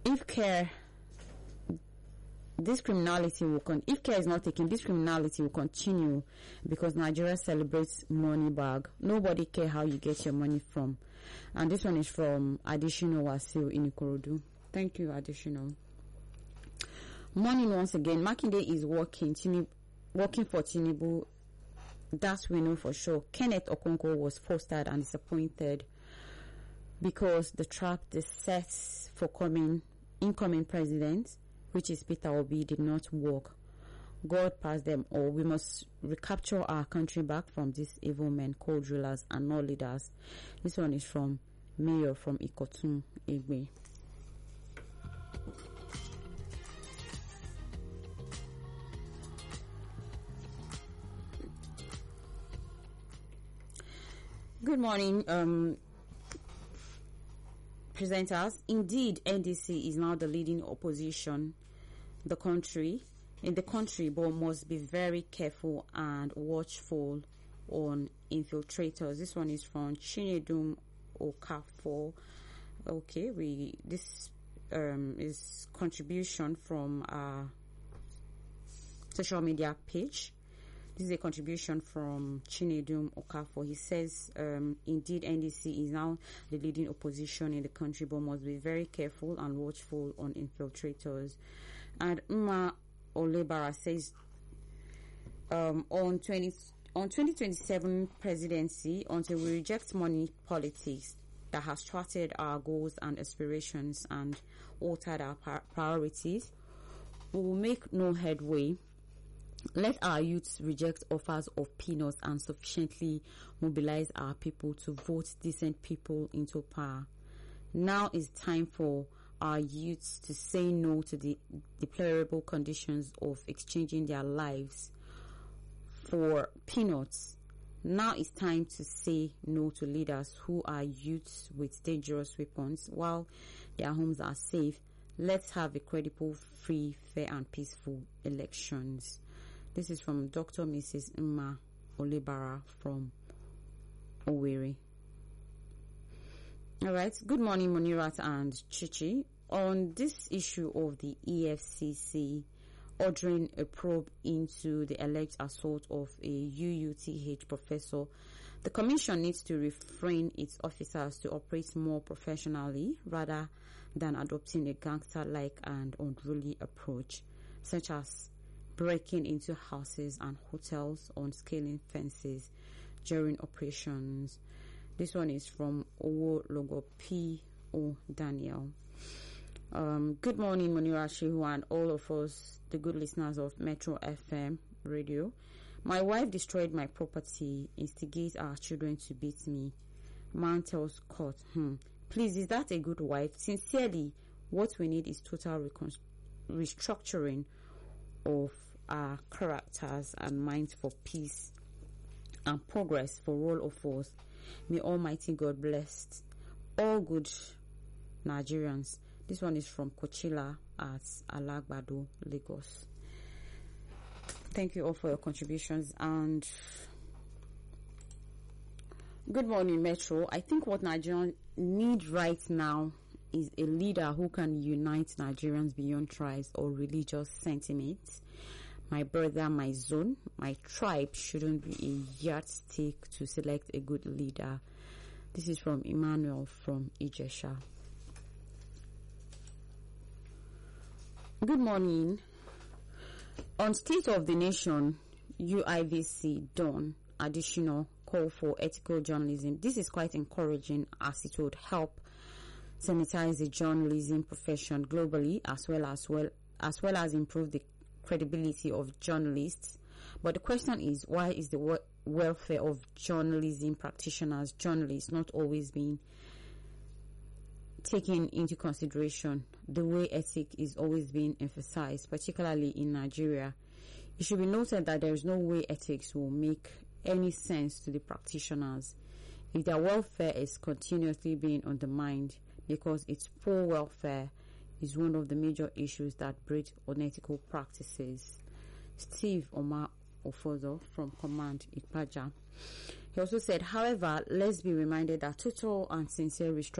if care is not taken, this criminality will continue because Nigeria celebrates money bag. Nobody care how you get your money from. And this one is from Additional Wasil in Ikorodu. Thank you, Additional. Morning once again. Makinde is working for Tinubu. That we know for sure. Kenneth Okonkwo was frustrated and disappointed because the trap they set for incoming president, which is Peter Obi, did not work. God passed them all. We must recapture our country back from these evil men called rulers and not leaders. This one is from Mayor from Ikotun, Egbe. Good morning, presenters. Indeed, NDC is now the leading opposition in the country, but must be very careful and watchful on infiltrators. This one is from Chinedum Okafor. Okay, this is contribution from our social media page. This is a contribution from Chinedum Okafor. He says, indeed, NDC is now the leading opposition in the country, but must be very careful and watchful on infiltrators. And Umma Olebara says, on 2027 presidency, until we reject money politics that has thwarted our goals and aspirations and altered our priorities, we will make no headway. Let our youths reject offers of peanuts and sufficiently mobilize our people to vote decent people into power. Now is time for our youths to say no to the deplorable conditions of exchanging their lives for peanuts. Now is time to say no to leaders who are youths with dangerous weapons while their homes are safe. Let's have a credible, free, fair and peaceful elections. This is from Dr. Mrs. Umma Olebara from Owerri. All right. Good morning, Monirat and Chichi. On this issue of the EFCC ordering a probe into the alleged assault of a UUTH professor, the Commission needs to refrain its officers to operate more professionally rather than adopting a gangster-like and unruly approach, such as breaking into houses and hotels, unscaling fences during operations. This one is from Owo Logo P.O. Daniel. Good morning, Munira Shehu and all of us, the good listeners of Metro FM radio. My wife destroyed my property, instigates our children to beat me. Man tells court, please, is that a good wife? Sincerely, what we need is total restructuring of our characters and minds for peace and progress for all of us. May Almighty God bless all good Nigerians. This one is from Kochila at Alagbado, Lagos. Thank you all for your contributions. And good morning, Metro. I think what Nigerians need right now is a leader who can unite Nigerians beyond tribes or religious sentiments. My brother, my zone, my tribe shouldn't be a yardstick to select a good leader. This is from Emmanuel from Ijesha. Good morning. On State of the Nation, UIVC Dawn additional call for ethical journalism. This is quite encouraging as it would help sanitize the journalism profession globally as well as improve the credibility of journalists. But the question is, why is the welfare of journalism practitioners, journalists, not always being taken into consideration the way ethics is always being emphasized, particularly in Nigeria? It should be noted that there is no way ethics will make any sense to the practitioners if their welfare is continuously being undermined, because its poor welfare is one of the major issues that breed unethical practices. Steve Omar Ofozo from Command Ikpaja. He also said, however, let's be reminded that total and sincere restructuring